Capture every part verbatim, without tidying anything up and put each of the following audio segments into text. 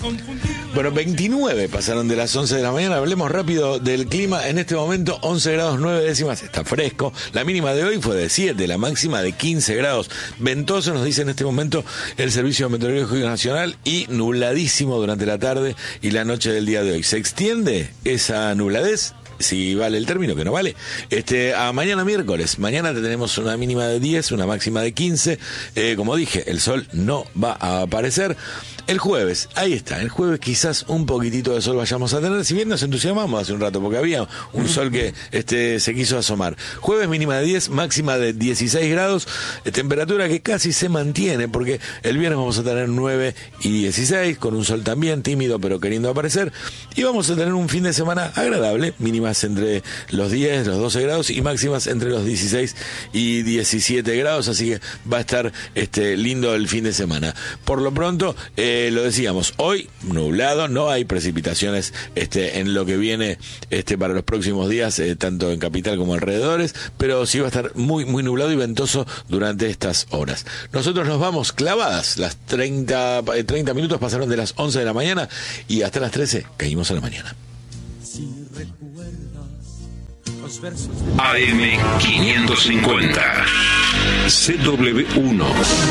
Bueno, veintinueve pasaron de las once de la mañana. Hablemos rápido del clima. En este momento, once grados nueve décimas. Está fresco. La mínima de hoy fue de siete, la máxima de quince grados. Ventoso, nos dice en este momento el Servicio Meteorológico Nacional, y nubladísimo durante la tarde y la noche del día de hoy. ¿Se extiende esa nubladez? Si vale el término, que no vale, este a mañana miércoles. Mañana tenemos una mínima de diez, una máxima de quince. Eh, como dije, el sol no va a aparecer. El jueves, ahí está, el jueves quizás un poquitito de sol vayamos a tener, si bien nos entusiasmamos hace un rato, porque había un sol que este se quiso asomar. Jueves mínima de diez, máxima de dieciséis grados, eh, temperatura que casi se mantiene, porque el viernes vamos a tener nueve y dieciséis, con un sol también tímido, pero queriendo aparecer, y vamos a tener un fin de semana agradable, mínimas entre los diez, los doce grados, y máximas entre los dieciséis y diecisiete grados, así que va a estar este lindo el fin de semana. Por lo pronto, eh, Eh, lo decíamos, hoy nublado, no hay precipitaciones este en lo que viene este para los próximos días, eh, tanto en capital como alrededores, pero sí va a estar muy muy nublado y ventoso durante estas horas. Nosotros nos vamos clavadas, las treinta, treinta minutos pasaron de las once de la mañana y hasta las trece caímos a la mañana. Si recuerdas los versos de... A M quinientos cincuenta C W uno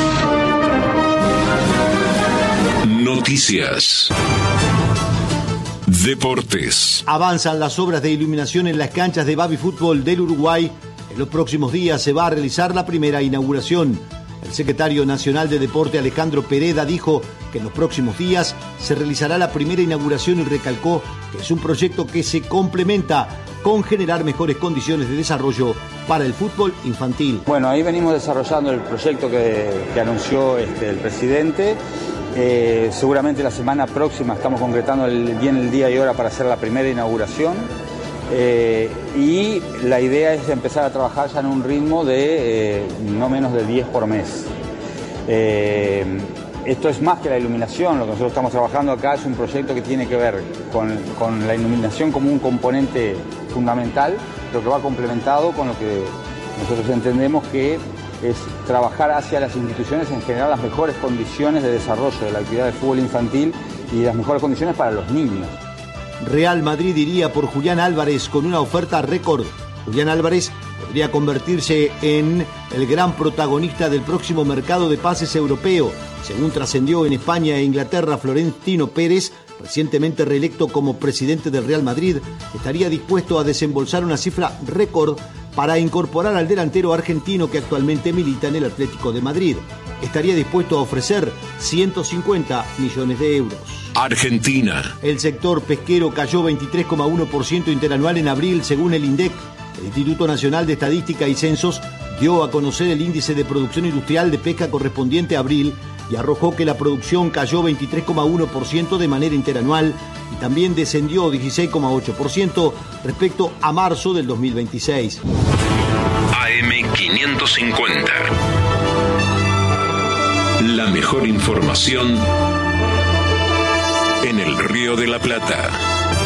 Noticias. Deportes. Avanzan las obras de iluminación en las canchas de Baby Fútbol del Uruguay. En los próximos días se va a realizar la primera inauguración. El secretario nacional de Deporte, Alejandro Pereda, dijo que en los próximos días se realizará la primera inauguración y recalcó que es un proyecto que se complementa con generar mejores condiciones de desarrollo para el fútbol infantil. Bueno, ahí venimos desarrollando el proyecto que, que anunció este, el presidente. Eh, seguramente la semana próxima estamos concretando el, bien el día y hora para hacer la primera inauguración, eh, y la idea es empezar a trabajar ya en un ritmo de eh, no menos de diez por mes. Eh, esto es más que la iluminación. Lo que nosotros estamos trabajando acá es un proyecto que tiene que ver con, con la iluminación como un componente fundamental, pero que va complementado con lo que nosotros entendemos que es trabajar hacia las instituciones en generar las mejores condiciones de desarrollo de la actividad de fútbol infantil y las mejores condiciones para los niños. Real Madrid iría por Julián Álvarez con una oferta récord. Julián Álvarez podría convertirse en el gran protagonista del próximo mercado de pases europeo. Según trascendió en España e Inglaterra, Florentino Pérez, recientemente reelecto como presidente del Real Madrid, estaría dispuesto a desembolsar una cifra récord para incorporar al delantero argentino que actualmente milita en el Atlético de Madrid. Estaría dispuesto a ofrecer ciento cincuenta millones de euros. Argentina. El sector pesquero cayó veintitrés coma uno por ciento interanual en abril, según el INDEC. El Instituto Nacional de Estadística y Censos dio a conocer el índice de producción industrial de pesca correspondiente a abril y arrojó que la producción cayó veintitrés coma uno por ciento de manera interanual y también descendió dieciséis coma ocho por ciento respecto a marzo del dos mil veintiséis. A M quinientos cincuenta. La mejor información en el Río de la Plata.